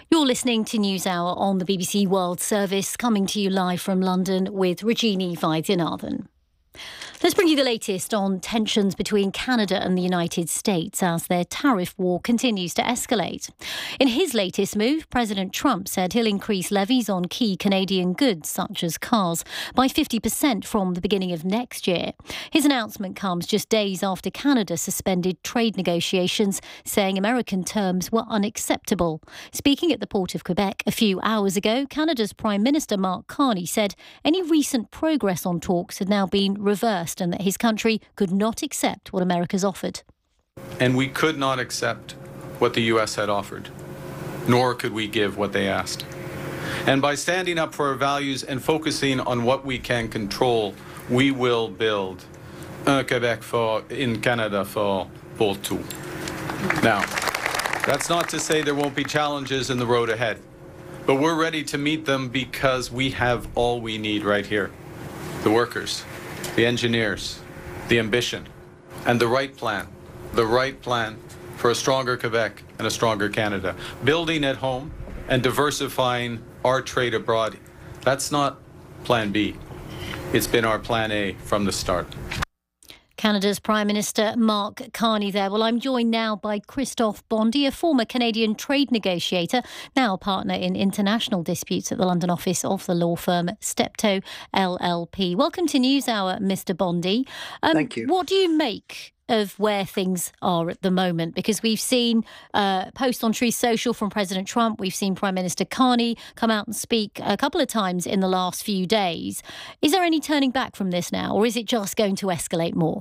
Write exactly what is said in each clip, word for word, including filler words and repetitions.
You're listening to NewsHour on the B B C World Service, coming to you live from London with Rajini Vaidyanathan. Let's bring you the latest on tensions between Canada and the United States as their tariff war continues to escalate. In his latest move, President Trump said he'll increase levies on key Canadian goods, such as cars, by fifty percent from the beginning of next year. His announcement comes just days after Canada suspended trade negotiations, saying American terms were unacceptable. Speaking at the Port of Quebec a few hours ago, Canada's Prime Minister Mark Carney said any recent progress on talks had now been reversed and that his country could not accept what America's offered. And we could not accept what the U S had offered, nor could we give what they asked. And by standing up for our values and focusing on what we can control, we will build un Québec fort in Canada fort pour tout. Now, that's not to say there won't be challenges in the road ahead, but we're ready to meet them because we have all we need right here. The workers, the engineers, the ambition, and the right plan, the right plan for a stronger Quebec and a stronger Canada. Building at home and diversifying our trade abroad, that's not plan B. It's been our plan A from the start. Canada's Prime Minister Mark Carney there. Well, I'm joined now by Christophe Bondy, a former Canadian trade negotiator, now a partner in international disputes at the London office of the law firm Steptoe L L P. Welcome to NewsHour, Mister Bondy. Um, Thank you. What do you make of where things are at the moment? Because we've seen uh, posts on Truth Social from President Trump. We've seen Prime Minister Carney come out and speak a couple of times in the last few days. Is there any turning back from this now, or is it just going to escalate more?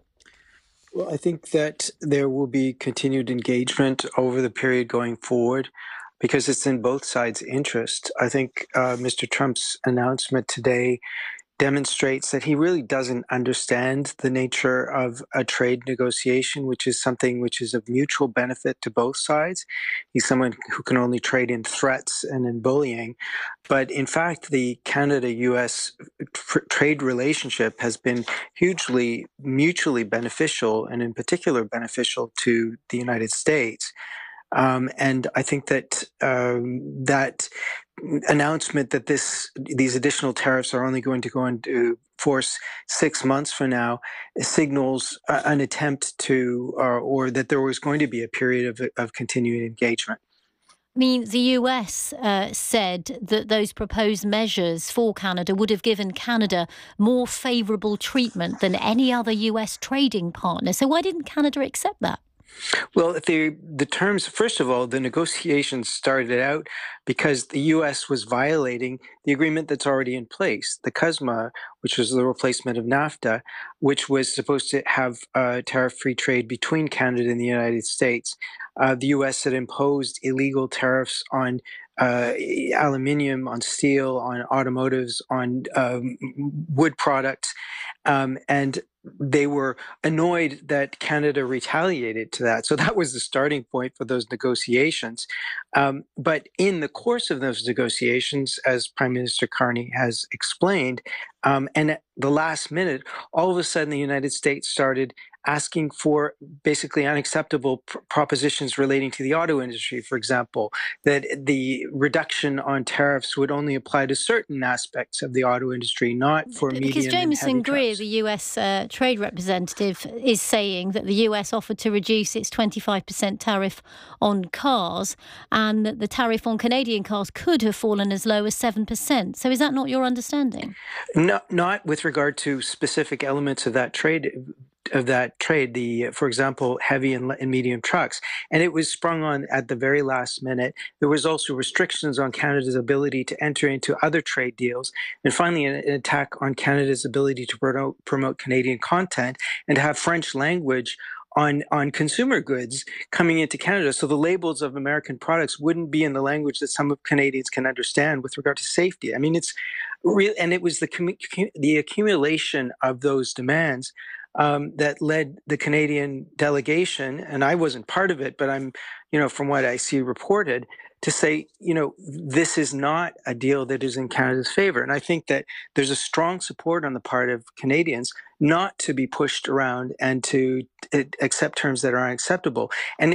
Well, I think that there will be continued engagement over the period going forward because it's in both sides' interest. I think uh, Mister Trump's announcement today demonstrates that he really doesn't understand the nature of a trade negotiation, which is something which is of mutual benefit to both sides. He's someone who can only trade in threats and in bullying. But in fact, the Canada-U S tr- trade relationship has been hugely mutually beneficial, and in particular beneficial to the United States. Um, and I think that um, that announcement that this these additional tariffs are only going to go into force six months from now signals uh, an attempt to, uh, or that there was going to be a period of, of continuing engagement. I mean, the U S uh, said that those proposed measures for Canada would have given Canada more favourable treatment than any other U S trading partner. So why didn't Canada accept that? Well, the the terms, first of all, the negotiations started out because the U S was violating the agreement that's already in place, the C U S M A, which was the replacement of NAFTA, which was supposed to have uh, tariff-free trade between Canada and the United States. Uh, the U S had imposed illegal tariffs on uh, aluminium, on steel, on automotives, on um, wood products, um, and they were annoyed that Canada retaliated to that. So that was the starting point for those negotiations. Um, but in the course of those negotiations, as Prime Minister Carney has explained, um, and at the last minute, all of a sudden the United States started asking for basically unacceptable pr- propositions relating to the auto industry, for example, that the reduction on tariffs would only apply to certain aspects of the auto industry, not for medium Because and heavy Jameson Greer, trucks. the U S uh, trade representative, is saying that the U S offered to reduce its twenty-five percent tariff on cars and that the tariff on Canadian cars could have fallen as low as seven percent. So is that not your understanding? No, not with regard to specific elements of that trade. of that trade, the, for example, heavy and, and medium trucks. And it was sprung on at the very last minute. There was also restrictions on Canada's ability to enter into other trade deals. And finally, an, an attack on Canada's ability to promote, promote Canadian content and to have French language on, on consumer goods coming into Canada. So the labels of American products wouldn't be in the language that some of Canadians can understand with regard to safety. I mean, it's real, and it was the, the accumulation of those demands Um, that led the Canadian delegation, and I wasn't part of it, but I'm, you know, from what I see reported, to say, you know, this is not a deal that is in Canada's favor. And I think that there's a strong support on the part of Canadians not to be pushed around and to uh, accept terms that are unacceptable. And